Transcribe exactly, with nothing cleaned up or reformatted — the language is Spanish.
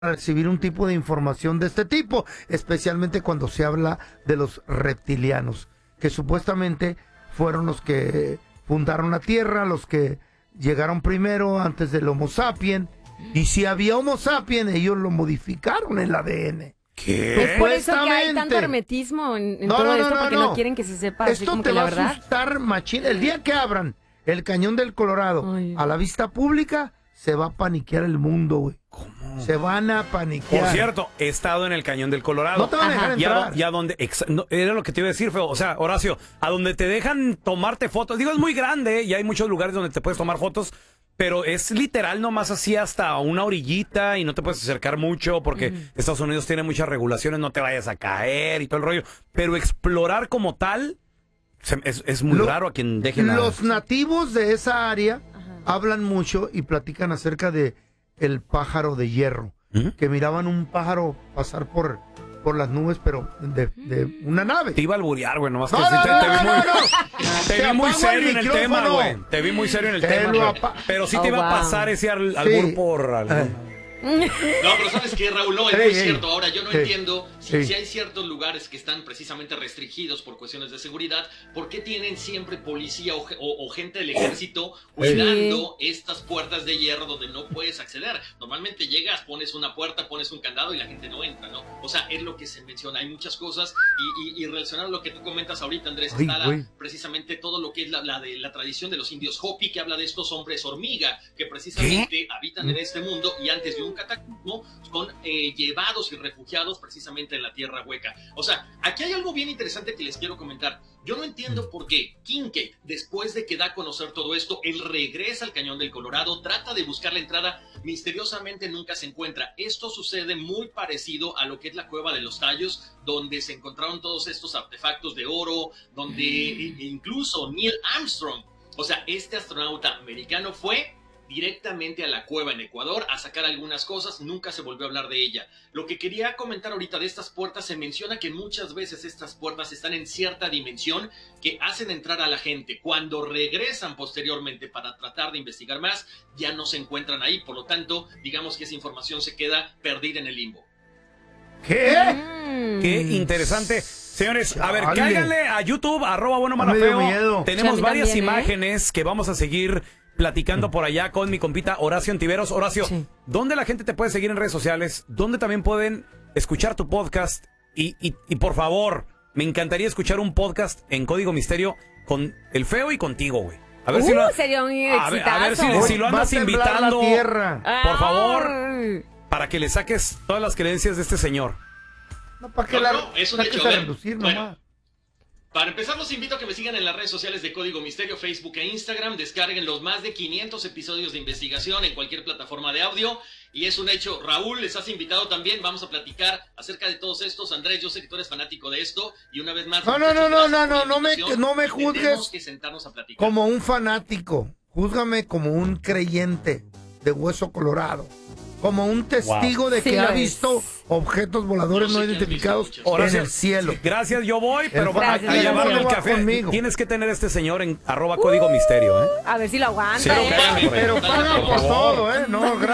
recibir un tipo de información de este tipo, especialmente cuando se habla de los reptilianos, que supuestamente fueron los que fundaron la Tierra, los que llegaron primero antes del Homo sapiens, y si había Homo sapiens, ellos lo modificaron el A D N. ¿Qué? Es por eso que hay tanto hermetismo en, en no, todo no, no, esto, no, porque no. no quieren que se sepa así Esto como te que va la a verdad. asustar, machín. El día que abran el Cañón del Colorado Ay. a la vista pública, se va a paniquear el mundo, güey. ¿Cómo? Se van a paniquear. Por cierto, he estado en el Cañón del Colorado. No te van a dejar Ya, entrar. ya donde, exa- no, era lo que te iba a decir, feo. O sea, Horacio, a donde te dejan tomarte fotos. Digo, es muy grande y hay muchos lugares donde te puedes tomar fotos, pero es literal nomás así hasta una orillita y no te puedes acercar mucho porque Ujú. Estados Unidos tiene muchas regulaciones, no te vayas a caer y todo el rollo. Pero explorar como tal se- es, es muy Lo- raro a quien dejen a... Los nativos de esa área Ajá. hablan mucho y platican acerca de el pájaro de hierro, ¿Mm? que miraban un pájaro pasar por, por las nubes, pero de, de una nave. Te iba a alburear, güey, nomás que No, sí no, te, no, te vi no, muy, no, no. te Te vi muy apago serio el en el tema, micrófono. güey. Te vi muy serio en el Te tema, lo güey. apa- Pero sí Oh, te iba a wow. pasar ese al, Sí. albur por... algún- Eh. No, pero ¿sabes qué, Raúl? No, es Ey, muy ey. cierto. Ahora, yo no Sí. entiendo si, Sí. si hay ciertos lugares que están precisamente restringidos por cuestiones de seguridad, ¿por qué tienen siempre policía o, ge- o- o gente del ejército cuidando estas puertas de hierro donde no puedes acceder? Normalmente llegas, pones una puerta, pones un candado y la gente no entra, ¿no? O sea, es lo que se menciona. Hay muchas cosas y, y, y relacionado a lo que tú comentas ahorita, Andrés, Ay, está la- güey. precisamente todo lo que es la, la de la tradición de los indios Hopi, que habla de estos hombres hormiga que precisamente habitan en este mundo y antes de un cataclismo son eh, llevados y refugiados precisamente en la tierra hueca. O sea, aquí hay algo bien interesante que les quiero comentar. Yo no entiendo por qué Kincaid, después de que da a conocer todo esto, él regresa al Cañón del Colorado, trata de buscar la entrada, misteriosamente nunca se encuentra. Esto sucede muy parecido a lo que es la Cueva de los Tallos, donde se encontraron todos estos artefactos de oro, donde e- e incluso Neil Armstrong, o sea, este astronauta americano fue directamente a la cueva en Ecuador a sacar algunas cosas, nunca se volvió a hablar de ella. Lo que quería comentar ahorita de estas puertas, se menciona que muchas veces estas puertas están en cierta dimensión que hacen entrar a la gente. Cuando regresan posteriormente para tratar de investigar más, ya no se encuentran ahí, por lo tanto, digamos que esa información se queda perdida en el limbo. ¿Qué? Mm. Qué interesante. Señores, a ver, Chale. cáiganle a YouTube, arroba bueno Me dio malafeo. miedo. Tenemos Sí, a mí varias también, ¿eh? imágenes que vamos a seguir platicando por allá con mi compita Horacio Antiveros. Horacio, Sí. ¿dónde la gente te puede seguir en redes sociales? ¿Dónde también pueden escuchar tu podcast? Y, y, y por favor, me encantaría escuchar un podcast en Código Misterio con el Feo y contigo, güey. A ver Uh, si lo, sería un a ver, a ver si, exitazo. si lo Va a andas temblar invitando, la tierra. por favor, Ay. para que le saques todas las creencias de este señor. No, ¿para qué No, la no, es un sáquese hecho, a a ver. relucir Bueno. nomás? Para empezar, los invito a que me sigan en las redes sociales de Código Misterio, Facebook e Instagram. Descarguen los más de quinientos episodios de investigación en cualquier plataforma de audio. Y es un hecho. Raúl, les has invitado también. Vamos a platicar acerca de todos estos. Andrés, yo sé que tú eres fanático de esto. Y una vez más... No, no, muchachos, no, no, gracias no, por la no, no me- invitación. no me Y juzgues tenemos que sentarnos a platicar. Como un fanático. Júzgame como un creyente de hueso colorado. Como un testigo de Sí que lo ha es. visto objetos voladores Yo no sé que has identificados visto en Horacio, el cielo. Gracias, yo voy, pero El va a, a fanático llevarle el va café. conmigo. Tienes que tener a este señor en arroba Código Misterio, ¿eh? A ver si lo aguanta. Sí, lo ¿eh? cáiganle por ahí. Pero paga por todo, ¿eh? No,